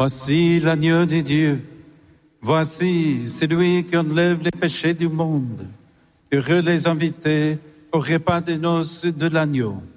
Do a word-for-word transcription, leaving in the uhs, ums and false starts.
Voici l'agneau de Dieu. Voici celui qui enlève les péchés du monde. Heureux les invités au repas des noces de l'agneau.